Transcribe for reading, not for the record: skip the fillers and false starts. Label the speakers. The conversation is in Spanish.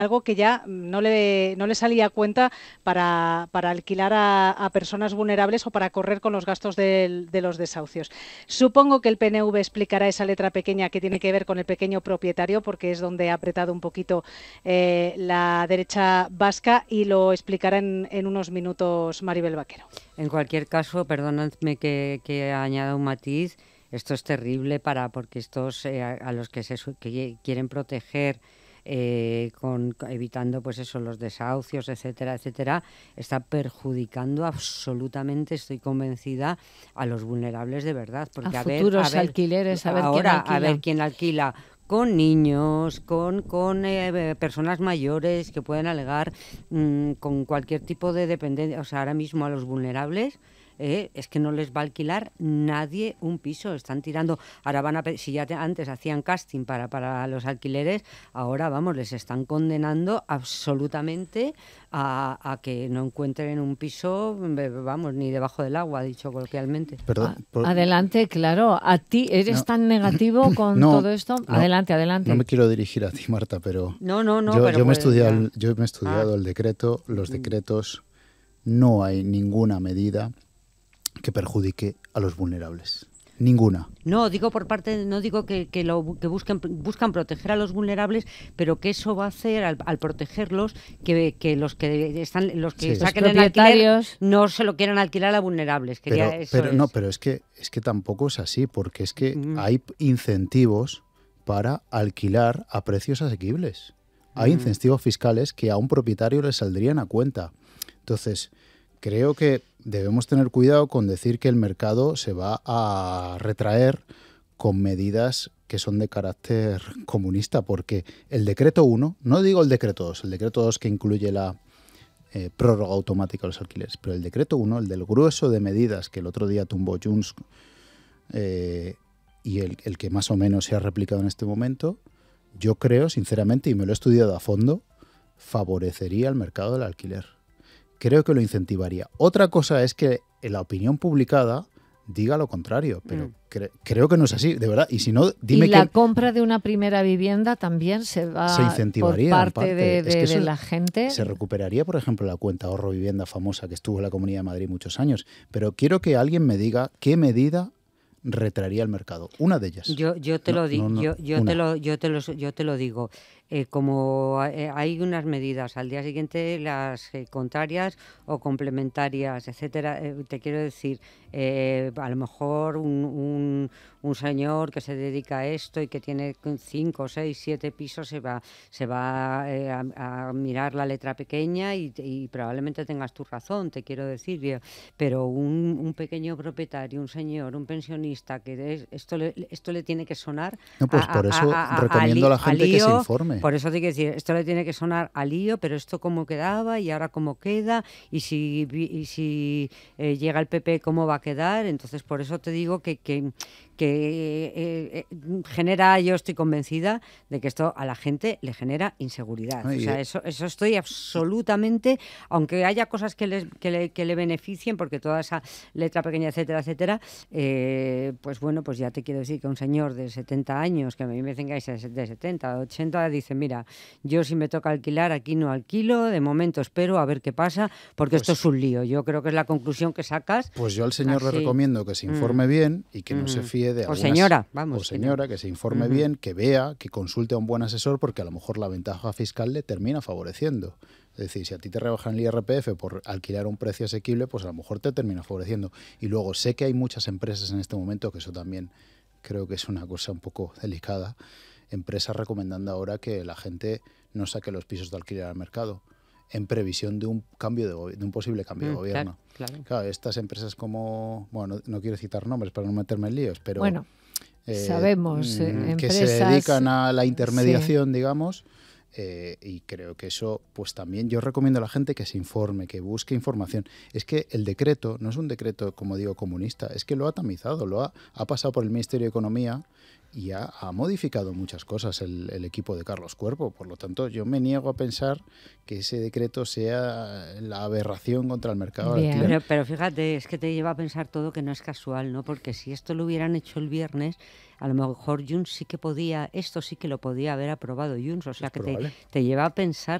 Speaker 1: algo que ya no le salía a cuenta para alquilar a personas vulnerables o para correr con los gastos de los desahucios. Supongo que el PNV explicará esa letra pequeña que tiene que ver con el pequeño propietario, porque es donde ha apretado un poquito la derecha vasca, y lo explicará en unos minutos Maribel Vaquero.
Speaker 2: En cualquier caso, perdóname que añada un matiz, esto es terrible porque estos a los que quieren proteger evitando pues eso, los desahucios, etcétera, etcétera, está perjudicando absolutamente, estoy convencida, a los vulnerables de verdad, porque
Speaker 3: a futuros alquileres, a ver quién alquila.
Speaker 2: A ver quién alquila, con niños, con personas mayores que pueden alegar con cualquier tipo de dependencia. O sea, ahora mismo a los vulnerables es que no les va a alquilar nadie un piso. Están tirando, ahora van a, si ya antes hacían casting para los alquileres, ahora vamos, les están condenando absolutamente a que no encuentren un piso, vamos, ni debajo del agua, dicho coloquialmente.
Speaker 4: Perdón,
Speaker 3: adelante, claro. A ti, ¿eres tan negativo con todo esto? Adelante.
Speaker 4: No me quiero dirigir a ti, Marta, pero
Speaker 2: pero
Speaker 4: yo me he estudiado el decreto, los decretos, no hay ninguna medida que perjudique a los vulnerables. Ninguna.
Speaker 2: No digo que buscan proteger a los vulnerables, pero que eso va a hacer al protegerlos que los que saquen el alquiler no se lo quieran alquilar a vulnerables.
Speaker 4: Pero es que tampoco es así, porque es que hay incentivos para alquilar a precios asequibles. Hay incentivos fiscales que a un propietario le saldrían a cuenta. Entonces, creo que debemos tener cuidado con decir que el mercado se va a retraer con medidas que son de carácter comunista, porque el decreto 1, no digo el decreto 2, el decreto 2 que incluye la prórroga automática de los alquileres, pero el decreto 1, el del grueso de medidas que el otro día tumbó Junts y el que más o menos se ha replicado en este momento, yo creo, sinceramente, y me lo he estudiado a fondo, favorecería el mercado del alquiler. Creo que lo incentivaría. Otra cosa es que la opinión publicada diga lo contrario, pero creo que no es así, de verdad. Y si no, dime que...
Speaker 3: ¿Y la compra de una primera vivienda también se incentivaría por parte de la gente?
Speaker 4: Se recuperaría, por ejemplo, la cuenta ahorro vivienda famosa que estuvo en la Comunidad de Madrid muchos años. Pero quiero que alguien me diga qué medida retraería el mercado. Una de ellas.
Speaker 2: Yo te lo digo. Como hay unas medidas al día siguiente, las contrarias o complementarias, etcétera, te quiero decir, a lo mejor un señor que se dedica a esto y que tiene 5, 6, 7 pisos se va a mirar la letra pequeña y probablemente tengas tu razón, te quiero decir, pero un pequeño propietario, un señor, un pensionista, que esto le tiene que sonar.
Speaker 4: No, pues por eso recomiendo a la gente que se informe.
Speaker 2: Por eso te quiero decir, esto le tiene que sonar a lío, pero esto cómo quedaba y ahora cómo queda, y si llega el PP, cómo va a quedar. Entonces, por eso te digo que genera, yo estoy convencida de que esto a la gente le genera inseguridad. O sea, eso estoy absolutamente, aunque haya cosas que le beneficien, porque toda esa letra pequeña, etcétera, etcétera, pues bueno, pues ya te quiero decir que un señor de 70 años, que a mí me dicen que hay de 70, 80, dice, mira, yo si me toca alquilar, aquí no alquilo, de momento espero a ver qué pasa, porque esto es un lío. Yo creo que es la conclusión que sacas.
Speaker 4: Pues yo al señor le recomiendo que se informe bien y que no se fíe de algunas... O señora, que se informe bien, que vea, que consulte a un buen asesor, porque a lo mejor la ventaja fiscal le termina favoreciendo. Es decir, si a ti te rebajan el IRPF por alquilar a un precio asequible, pues a lo mejor te termina favoreciendo. Y luego sé que hay muchas empresas en este momento, que eso también creo que es una cosa un poco delicada, empresas recomendando ahora que la gente no saque los pisos de alquiler al mercado en previsión de un posible cambio de gobierno. Claro, estas empresas como, bueno, no quiero citar nombres para no meterme en líos, pero
Speaker 3: bueno, sabemos
Speaker 4: que
Speaker 3: empresas,
Speaker 4: se dedican a la intermediación, digamos, y creo que eso, pues también yo recomiendo a la gente que se informe, que busque información. Es que el decreto no es un decreto, como digo, comunista, es que lo ha tamizado, ha pasado por el Ministerio de Economía, y ha modificado muchas cosas el equipo de Carlos Cuervo. Por lo tanto, yo me niego a pensar que ese decreto sea la aberración contra el mercado de alquiler.
Speaker 2: Pero fíjate, es que te lleva a pensar todo que no es casual, ¿no? Porque si esto lo hubieran hecho el viernes, a lo mejor Junts sí que podía, esto sí que lo podía haber aprobado Junts. O sea, que te lleva a pensar